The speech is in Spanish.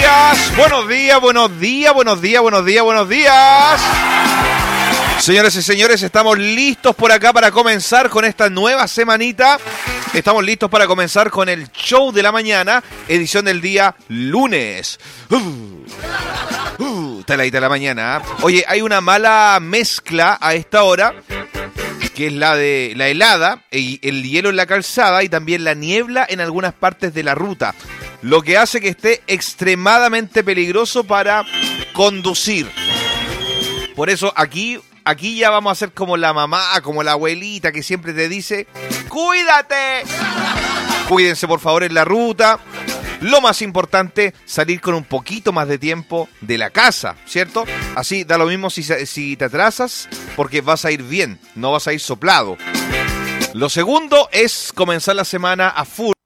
días. Buenos días, buenos días, buenos días, buenos días, buenos días. Señoras y señores, estamos listos por acá para comenzar con esta nueva semanita. Estamos listos para comenzar con el show de la mañana, edición del día lunes. Taladita de la mañana. Oye, hay una mala mezcla a esta hora, que es la de la helada, el hielo en la calzada y también la niebla en algunas partes de la ruta, lo que hace que esté extremadamente peligroso para conducir. Por eso aquí ya vamos a ser como la mamá, como la abuelita que siempre te dice: ¡cuídate! Cuídense por favor en la ruta. Lo más importante, salir con un poquito más de tiempo de la casa, ¿cierto? Así da lo mismo si te atrasas, porque vas a ir bien, no vas a ir soplado. Lo segundo es comenzar la semana a full.